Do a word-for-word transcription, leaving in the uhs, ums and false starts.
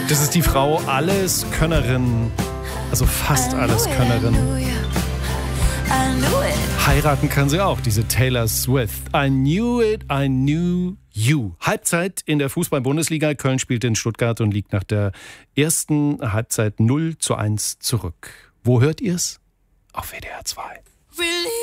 Das ist die Frau Alleskönnerin, also fast Alleskönnerin. Heiraten kann sie auch, diese Taylor Swift. I knew it, I knew you. Halbzeit in der Fußball-Bundesliga. Köln spielt in Stuttgart und liegt nach der ersten Halbzeit null zu eins zurück. Wo hört ihr's? Auf W D R zwei.